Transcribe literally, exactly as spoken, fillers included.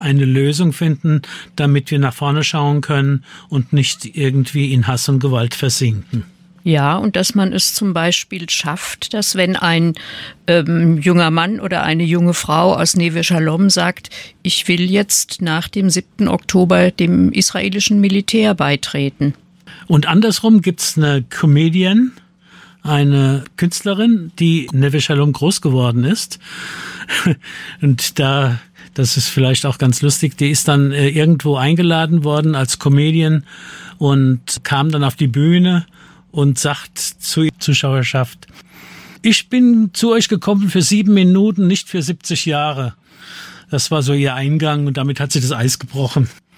eine Lösung finden, damit wir nach vorne schauen können und nicht irgendwie in Hass und Gewalt versinken. Ja, und dass man es zum Beispiel schafft, dass wenn ein ähm, junger Mann oder eine junge Frau aus Neve Shalom sagt, ich will jetzt nach dem siebten Oktober dem israelischen Militär beitreten. Und andersrum gibt's eine Comedian, eine Künstlerin, die in Neve Shalom groß geworden ist. Und da, das ist vielleicht auch ganz lustig, die ist dann äh, irgendwo eingeladen worden als Comedian und kam dann auf die Bühne und sagt zur Zuschauerschaft, ich bin zu euch gekommen für sieben Minuten, nicht für siebzig Jahre. Das war so ihr Eingang und damit hat sie das Eis gebrochen.